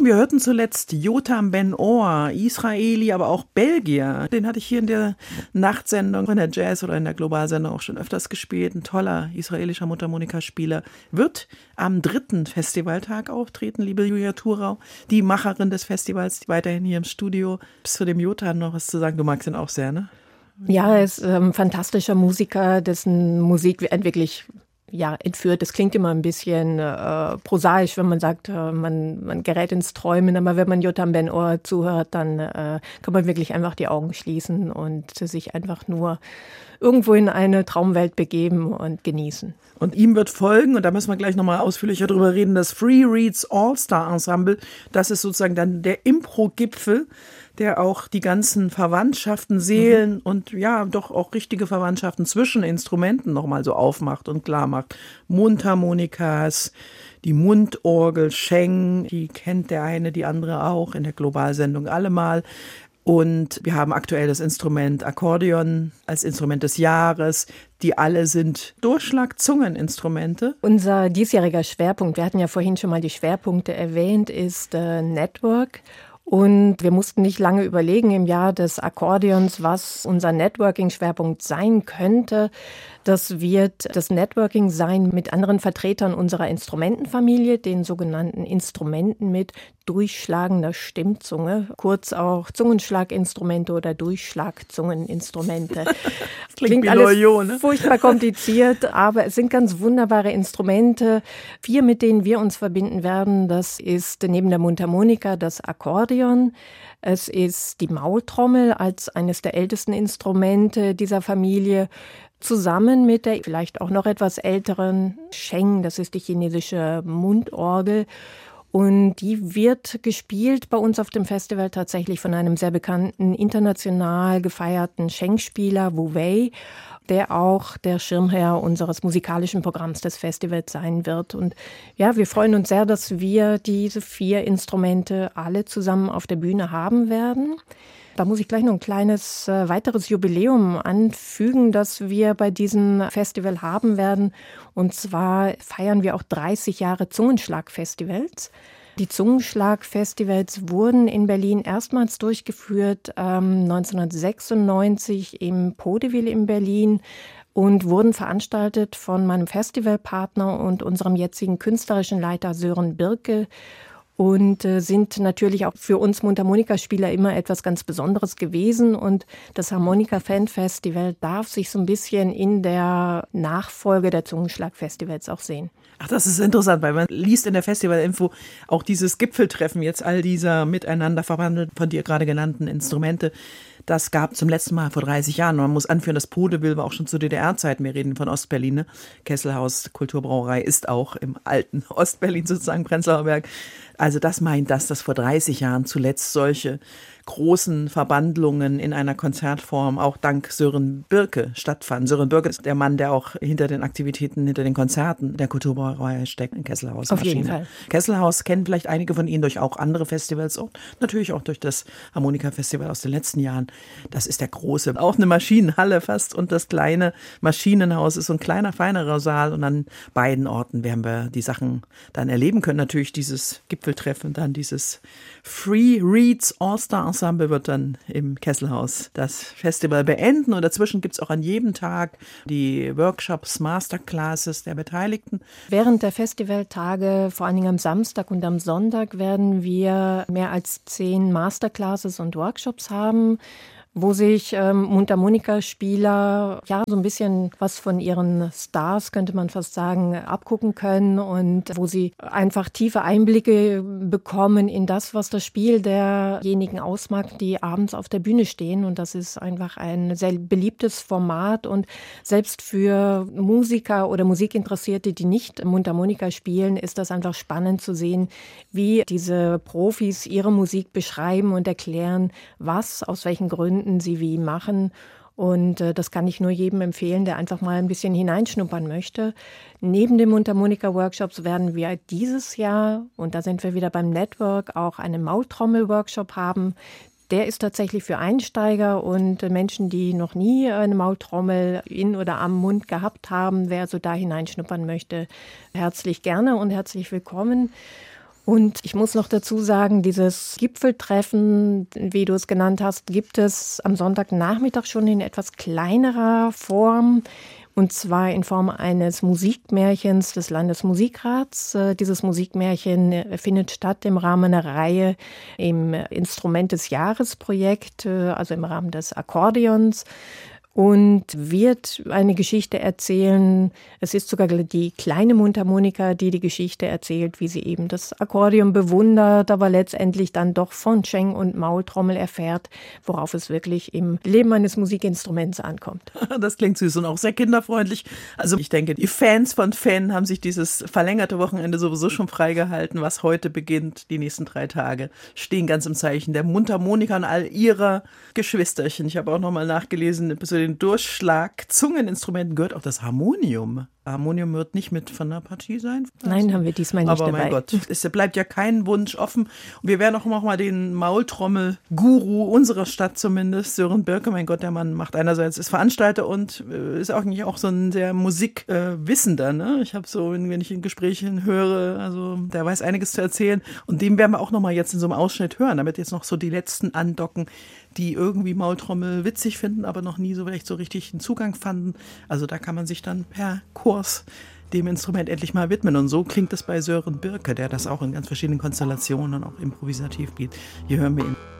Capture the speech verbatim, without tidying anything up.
wir hörten zuletzt Yotam Ben-Or, Israeli, aber auch Belgier. Den hatte ich hier in der Nachtsendung, in der Jazz- oder in der Globalsendung auch schon öfters gespielt. Ein toller israelischer Mundharmonikaspieler. Wird am dritten Festivaltag auftreten, liebe Julia Thurau, die Macherin des Festivals, weiterhin hier im Studio. Bis zu dem Yotam noch was zu sagen? Du magst ihn auch sehr, ne? Ja, er ist ein ähm, fantastischer Musiker, dessen Musik wirklich ja, entführt. Das klingt immer ein bisschen äh, prosaisch, wenn man sagt, äh, man, man gerät ins Träumen. Aber wenn man Yotam Ben-Or zuhört, dann äh, kann man wirklich einfach die Augen schließen und sich einfach nur irgendwo in eine Traumwelt begeben und genießen. Und ihm wird folgen, und da müssen wir gleich nochmal ausführlicher drüber reden, das Free Reeds All-Star Ensemble. Das ist sozusagen dann der Impro-Gipfel, der auch die ganzen Verwandtschaften, Seelen mhm. und ja, doch auch richtige Verwandtschaften zwischen Instrumenten nochmal so aufmacht und klar macht. Mundharmonikas, die Mundorgel, Sheng, die kennt der eine, die andere auch in der Globalsendung allemal. Und wir haben aktuell das Instrument Akkordeon als Instrument des Jahres. Die alle sind Durchschlagzungeninstrumente. Unser diesjähriger Schwerpunkt, wir hatten ja vorhin schon mal die Schwerpunkte erwähnt, ist äh, Network. Und wir mussten nicht lange überlegen im Jahr des Akkordeons, was unser Networking-Schwerpunkt sein könnte. Das wird das Networking sein mit anderen Vertretern unserer Instrumentenfamilie, den sogenannten Instrumenten mit durchschlagender Stimmzunge, kurz auch Zungenschlaginstrumente oder Durchschlagzungeninstrumente. Das klingt, klingt wie alles Loyo, ne? Furchtbar kompliziert, aber es sind ganz wunderbare Instrumente. Vier, mit denen wir uns verbinden werden, das ist neben der Mundharmonika das Akkordeon. Es ist die Maultrommel als eines der ältesten Instrumente dieser Familie, zusammen mit der vielleicht auch noch etwas älteren Sheng, das ist die chinesische Mundorgel. Und die wird gespielt bei uns auf dem Festival tatsächlich von einem sehr bekannten, international gefeierten Sheng-Spieler, Wu Wei, der auch der Schirmherr unseres musikalischen Programms des Festivals sein wird. Und ja, wir freuen uns sehr, dass wir diese vier Instrumente alle zusammen auf der Bühne haben werden. Da muss ich gleich noch ein kleines äh, weiteres Jubiläum anfügen, das wir bei diesem Festival haben werden. Und zwar feiern wir auch dreißig Jahre Zungenschlag-Festivals. Die Zungenschlag-Festivals wurden in Berlin erstmals durchgeführt ähm, neunzehnhundertsechsundneunzig im Podeville in Berlin und wurden veranstaltet von meinem Festivalpartner und unserem jetzigen künstlerischen Leiter Sören Birke. Und äh, sind natürlich auch für uns Mundharmonikaspieler immer etwas ganz Besonderes gewesen. Und das Harmonika-Fan-Festival darf sich so ein bisschen in der Nachfolge der Zungenschlag-Festivals auch sehen. Ach, das ist interessant, weil man liest in der Festivalinfo auch dieses Gipfeltreffen jetzt all dieser miteinander verwandelten, von dir gerade genannten Instrumente. Das gab zum letzten Mal vor dreißig Jahren. Man muss anführen, das Podeville war auch schon zu D D R-Zeiten. Wir reden von Ostberlin. Ne? Kesselhaus Kulturbrauerei ist auch im alten Ostberlin sozusagen, Prenzlauer Berg. Also das meint das, dass vor dreißig Jahren zuletzt solche großen Verbandlungen in einer Konzertform auch dank Sören Birke stattfanden. Sören Birke ist der Mann, der auch hinter den Aktivitäten, hinter den Konzerten der Kulturbrauerei steckt in Kesselhaus. Auf jeden Fall. Kesselhaus kennen vielleicht einige von Ihnen durch auch andere Festivals und natürlich auch durch das Harmonika-Festival aus den letzten Jahren. Das ist der große, auch eine Maschinenhalle fast, und das kleine Maschinenhaus ist so ein kleiner, feinerer Saal, und an beiden Orten werden wir die Sachen dann erleben können. Natürlich dieses Gipfeltreffen, dann dieses Free Reeds All-Star Ensemble wird dann im Kesselhaus das Festival beenden, und dazwischen gibt es auch an jedem Tag die Workshops, Masterclasses der Beteiligten. Während der Festivaltage, vor allen Dingen am Samstag und am Sonntag, werden wir mehr als zehn Masterclasses und Workshops haben, wo sich ähm, Mundharmonikaspieler ja so ein bisschen was von ihren Stars, könnte man fast sagen, abgucken können, und wo sie einfach tiefe Einblicke bekommen in das, was das Spiel derjenigen ausmacht, die abends auf der Bühne stehen. Und das ist einfach ein sehr beliebtes Format, und selbst für Musiker oder Musikinteressierte, die nicht Mundharmonika spielen, ist das einfach spannend zu sehen, wie diese Profis ihre Musik beschreiben und erklären, was, aus welchen Gründen sie wie machen. Und äh, das kann ich nur jedem empfehlen, der einfach mal ein bisschen hineinschnuppern möchte. Neben den Mundharmonika-Workshops werden wir dieses Jahr, und da sind wir wieder beim Network, auch einen Maultrommel-Workshop haben. Der ist tatsächlich für Einsteiger und äh, Menschen, die noch nie eine Maultrommel in oder am Mund gehabt haben. Wer also da hineinschnuppern möchte, herzlich gerne und herzlich willkommen. Und ich muss noch dazu sagen, dieses Gipfeltreffen, wie du es genannt hast, gibt es am Sonntagnachmittag schon in etwas kleinerer Form. Und zwar in Form eines Musikmärchens des Landesmusikrats. Dieses Musikmärchen findet statt im Rahmen einer Reihe im Instrument des Jahres Projekt, also im Rahmen des Akkordeons. Und wird eine Geschichte erzählen. Es ist sogar die kleine Mundharmonika, die die Geschichte erzählt, wie sie eben das Akkordeon bewundert, aber letztendlich dann doch von Scheng und Maultrommel erfährt, worauf es wirklich im Leben eines Musikinstruments ankommt. Das klingt süß und auch sehr kinderfreundlich. Also ich denke, die Fans von Fan haben sich dieses verlängerte Wochenende sowieso schon freigehalten, was heute beginnt. Die nächsten drei Tage stehen ganz im Zeichen der Mundharmonika und all ihrer Geschwisterchen. Ich habe auch nochmal nachgelesen, bis zu den Durchschlag Zungeninstrumenten gehört auch das Harmonium. Harmonium wird nicht mit von der Partie sein. Nein, also, haben wir diesmal nicht aber dabei. Aber mein Gott, es bleibt ja kein Wunsch offen. Und wir werden auch noch mal den Maultrommel-Guru unserer Stadt zumindest, Sören Birke, mein Gott, der Mann macht einerseits, ist Veranstalter und äh, ist auch nicht auch so ein sehr Musikwissender. Äh, ne? Ich habe so, wenn ich in Gesprächen höre, also der weiß einiges zu erzählen. Und den werden wir auch noch mal jetzt in so einem Ausschnitt hören, damit jetzt noch so die letzten andocken, die irgendwie Maultrommel witzig finden, aber noch nie so vielleicht so richtig einen Zugang fanden. Also da kann man sich dann per Kurs dem Instrument endlich mal widmen. Und so klingt es bei Sören Birke, der das auch in ganz verschiedenen Konstellationen und auch improvisativ geht. Hier hören wir ihn.